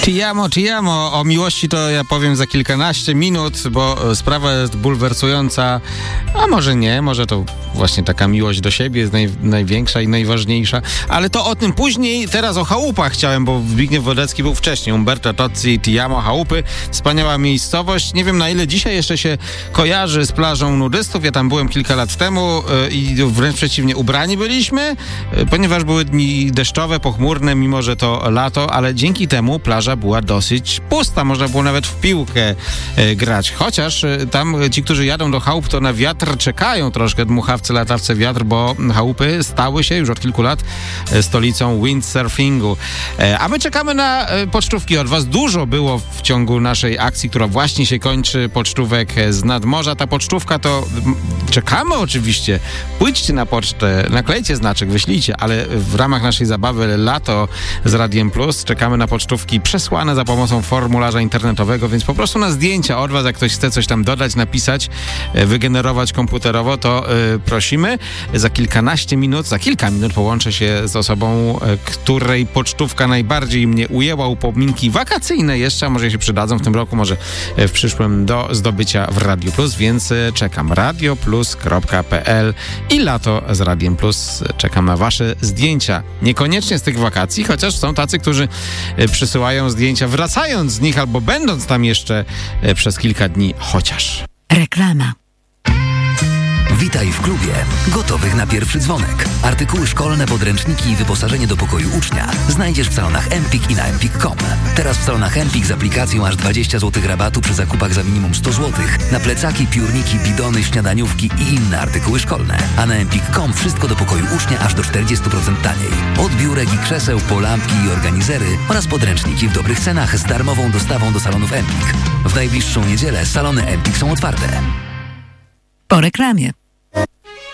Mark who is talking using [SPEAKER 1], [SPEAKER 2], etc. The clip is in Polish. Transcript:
[SPEAKER 1] Ci amo. O miłości to ja powiem za kilkanaście minut, bo sprawa jest bulwersująca, a może nie, może to właśnie taka miłość do siebie jest największa i najważniejsza, ale to o tym później. Teraz o chałupach chciałem, bo Zbigniew Wodecki był wcześniej. Umberto Tozzi, Ti amo, chałupy. Wspaniała miejscowość. Nie wiem, na ile dzisiaj jeszcze się kojarzy z plażą nudystów. Ja tam byłem kilka lat temu i wręcz przeciwnie, ubrani byliśmy, ponieważ były dni deszczowe, pochmurne, mimo że to lato, ale dzięki temu plaża była dosyć pusta. Można było nawet w piłkę grać. Chociaż tam ci, którzy jadą do chałup, to na wiatr czekają troszkę, dmuchawce, latawce wiatr, bo chałupy stały się już od kilku lat stolicą windsurfingu. A my czekamy na pocztówki od was. Dużo było w ciągu naszej akcji, która właśnie się kończy, pocztówek z nadmorza. Ta pocztówka to czekamy oczywiście. Pójdźcie na pocztę, naklejcie znaczek, wyślijcie, ale w ramach naszej zabawy Lato z Radiem Plus czekamy na pocztówki przesłane za pomocą formularza internetowego, więc po prostu na zdjęcia od was, jak ktoś chce coś tam dodać, napisać, wygenerować komputerowo, to prosimy. Za kilka minut połączę się z osobą, której pocztówka najbardziej mnie ujęła. Upominki wakacyjne jeszcze, a może się przydadzą w tym roku, może w przyszłym, do zdobycia w Radiu Plus, więc czekam. radioplus.pl i Lato z Radiem Plus. Czekam na wasze zdjęcia. Niekoniecznie z tych wakacji, chociaż są tacy, którzy przysyłają zdjęcia wracając z nich albo będąc tam jeszcze przez kilka dni chociaż.
[SPEAKER 2] Reklama.
[SPEAKER 3] Witaj w klubie gotowych na pierwszy dzwonek. Artykuły szkolne, podręczniki i wyposażenie do pokoju ucznia znajdziesz w salonach Empik i na empik.com. Teraz w salonach Empik z aplikacją aż 20 zł rabatu przy zakupach za minimum 100 zł na plecaki, piórniki, bidony, śniadaniówki i inne artykuły szkolne. A na empik.com wszystko do pokoju ucznia aż do 40% taniej. Od biurek i krzeseł po lampki i organizery oraz podręczniki w dobrych cenach z darmową dostawą do salonów Empik. W najbliższą niedzielę salony Empik są otwarte.
[SPEAKER 2] Po reklamie.